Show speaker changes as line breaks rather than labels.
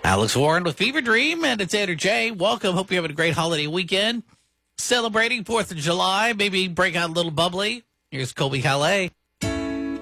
Alex Warren with Fever Dream, and it's Andrew J. Welcome. Hope you're having a great holiday weekend. Celebrating 4th of July. Maybe break out a little bubbly. Here's Colby Calais.